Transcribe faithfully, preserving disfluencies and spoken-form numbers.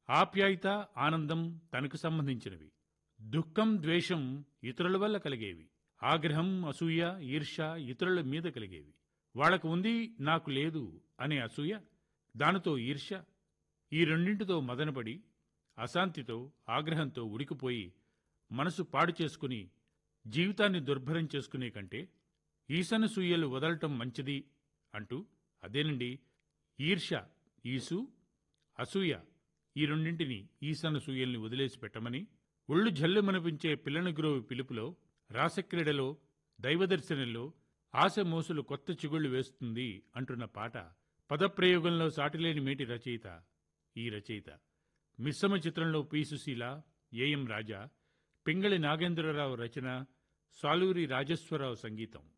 ఆప్యాయత, ఆనందం తనకు సంబంధించినవి. దుఃఖం, ద్వేషం ఇతరుల వల్ల కలిగేవి. ఆగ్రహం, అసూయ, ఈర్ష్య ఇతరుల మీద కలిగేవి. వాళ్లకు ఉంది, నాకు లేదు అనే అసూయ, దానితో ఈర్ష్య, ఈ రెండింటితో మదనపడి అశాంతితో, ఆగ్రహంతో ఉడికిపోయి మనసు పాడు చేసుకుని జీవితాన్ని దుర్భరం చేసుకునే కంటే ఈసనసూయలు వదలటం మంచిది అంటూ, అదేనండి ఈర్ష్య, ఈసు, అసూయ ఈ రెండింటిని, ఈసనసూయల్ని వదిలేసి పెట్టమని ఒళ్ళు జల్లుమనిపించే పిల్లనగ్రోవి పిలుపులో, రాసక్రీడలో, దైవదర్శనంలో ఆశ మోసులు కొత్త చిగుళ్లు వేస్తుంది అంటున్న పాట పదప్రయోగంలో సాటిలేని మేటి రచయిత. ఈ రచయిత మిశ్రమ చిత్రంలో పి సుశీల, ఏఎం రాజా, పింగళి నాగేంద్రరావు రచన, సాలూరి రాజేశ్వరరావు సంగీతం.